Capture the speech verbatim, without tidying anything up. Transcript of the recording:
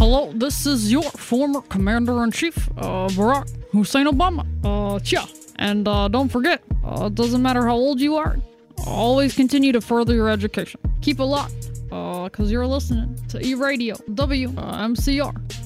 hello, this is your former Commander-in-Chief, uh, Barack Hussein Obama. Uh, yeah. And uh, don't forget, uh, it doesn't matter how old you are, always continue to further your education. Keep it locked, uh, because you're listening to E-Radio, W M C R.